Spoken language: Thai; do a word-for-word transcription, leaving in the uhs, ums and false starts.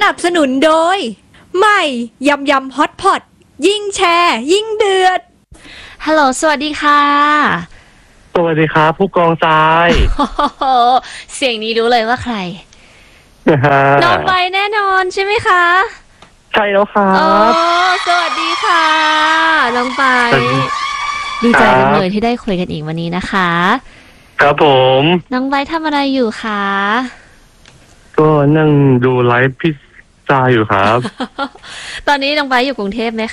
นับสนุนโดยใหม่ยำยำฮอตพอตยิ่งแชร์ยิ่งเดือดฮัลโหลสวัสดีค่ะสวัสดีครับผู้กองทรายเสียงนี้รู้เลยว่าใครน้องใบแน่นอนใช่ไหมคะใช่แล้วครับอ๋อสวัสดีค่ะน้องใบดีใจจังเลยที่ได้คุยกันอีกวันนี้นะคะครับผมน้องใบทำอะไรอยู่คะก็นั่งดูไลฟ์พิซซ่าอยู่ครับตอนนี้น้องใบอยู่กรุงเทพไหม